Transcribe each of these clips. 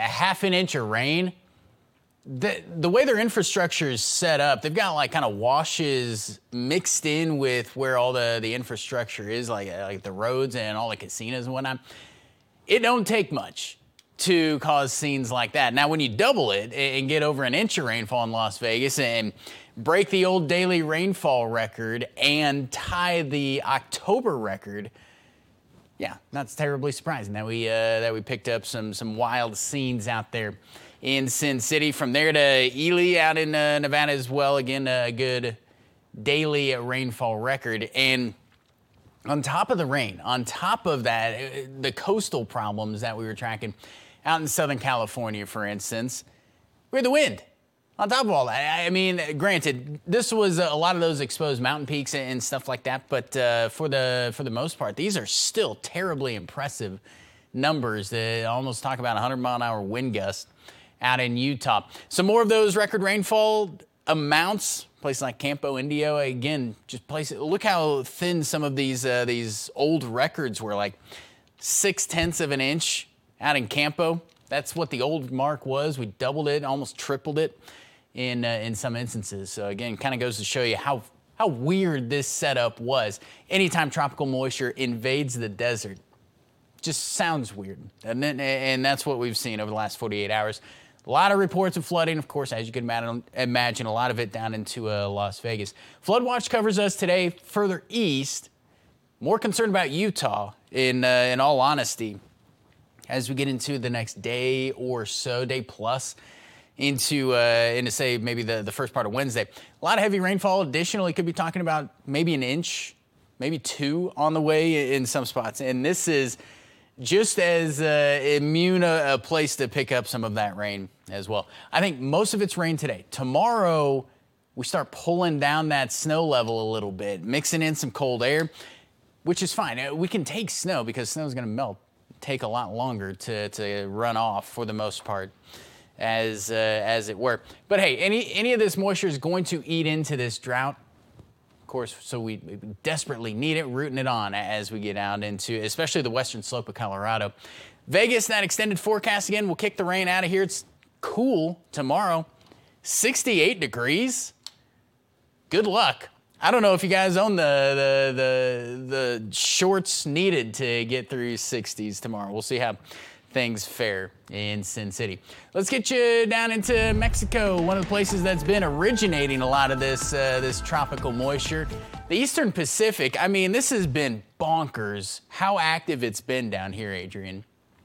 half an inch of rain. The way their infrastructure is set up, they've got like kind of washes mixed in with where all the infrastructure is, like the roads and all the casinos and whatnot. It don't take much to cause scenes like that. Now, when you double it and get over an inch of rainfall in Las Vegas and break the old daily rainfall record and tie the October record, yeah, not terribly surprising that we picked up some wild scenes out there in Sin City. From there to Ely out in Nevada as well. Again, a good daily rainfall record. And on top of the rain, on top of that, the coastal problems that we were tracking out in Southern California, for instance, we had the wind. On top of all that, I mean, granted, this was a lot of those exposed mountain peaks and stuff like that, but for the most part, these are still terribly impressive numbers. They almost talk about 100-mile-an-hour wind gusts out in Utah. Some more of those record rainfall amounts, places like Campo Indio, again, just places. Look how thin some of these old records were, like 0.6 of an inch out in Campo. That's what the old mark was. We doubled it, almost tripled it in some instances. So again, kind of goes to show you how weird this setup was. Anytime tropical moisture invades the desert, just sounds weird. And that's what we've seen over the last 48 hours. A lot of reports of flooding, of course, as you can imagine, a lot of it down into Las Vegas. Flood Watch covers us today further east. More concerned about Utah, in all honesty, as we get into the next day or so, day plus, into say maybe the first part of Wednesday. A lot of heavy rainfall. Additionally, could be talking about maybe an inch, maybe 2 on the way in some spots. And this is just as immune a place to pick up some of that rain as well. I think most of it's rain today. Tomorrow, we start pulling down that snow level a little bit, mixing in some cold air, which is fine. We can take snow because snow is going to melt. Take a lot longer to run off for the most part, as it were. But hey, any of this moisture is going to eat into this drought. Course, so we desperately need it, rooting it on as we get out into especially the western slope of Colorado. Vegas, that extended forecast again will kick the rain out of here. It's cool tomorrow, 68 degrees. Good luck. I don't know if you guys own the shorts needed to get through 60s tomorrow. We'll see how things fare in Sin City. Let's get you down into Mexico, one of the places that's been originating a lot of this tropical moisture. The Eastern Pacific, I mean, this has been bonkers how active it's been down here, Adrian.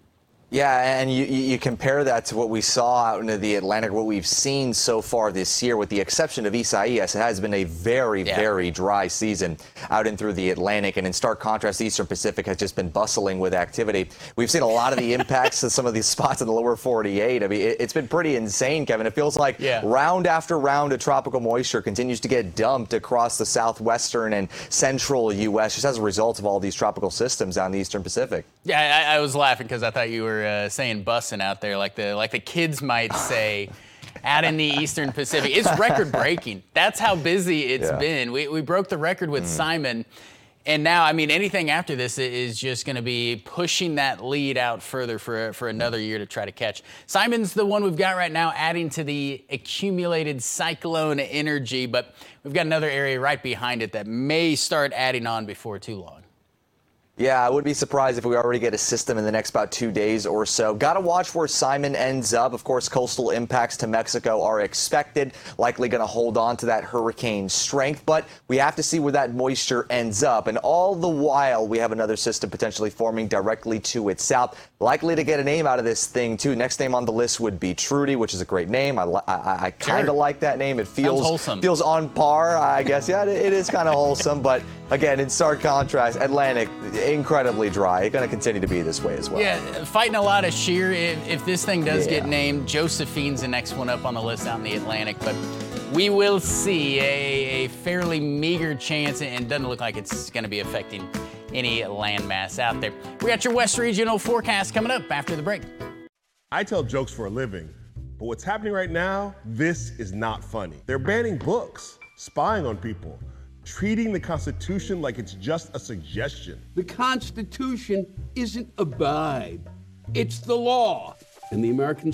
Yeah, and you compare that to what we saw out into the Atlantic, what we've seen so far this year, with the exception of Isaias. It has been a very dry season out and through the Atlantic. And in stark contrast, the Eastern Pacific has just been bustling with activity. We've seen a lot of the impacts of some of these spots in the lower 48. I mean, it's been pretty insane, Kevin. It feels like round after round of tropical moisture continues to get dumped across the southwestern and central U.S. just as a result of all these tropical systems out in the Eastern Pacific. Yeah, I was laughing because I thought you were saying bussin' out there, like the kids might say, out in the Eastern Pacific. It's record breaking. That's how busy it's been. We broke the record with Simon, and now, I mean, anything after this is just going to be pushing that lead out further for another year to try to catch. Simon's the one we've got right now, adding to the accumulated cyclone energy, but we've got another area right behind it that may start adding on before too long. Yeah, I would be surprised if we already get a system in the next about 2 days or so. Got to watch where Simon ends up. Of course, coastal impacts to Mexico are expected, likely going to hold on to that hurricane strength, but we have to see where that moisture ends up. And all the while, we have another system potentially forming directly to its south, likely to get a name out of this thing, too. Next name on the list would be Trudy, which is a great name. I kind of like that name. It feels on par, I guess. Yeah, it is kind of wholesome, but again, in stark contrast, Atlantic, incredibly dry. It's going to continue to be this way as well. Yeah, fighting a lot of shear. If this thing does get named, Josephine's the next one up on the list out in the Atlantic, but we will see a fairly meager chance, and doesn't look like it's going to be affecting any landmass out there. We got your West Regional forecast coming up after the break. I tell jokes for a living, but what's happening right now, this is not funny. They're banning books, spying on people, treating the Constitution like it's just a suggestion. The Constitution isn't a bribe. It's the law. And the American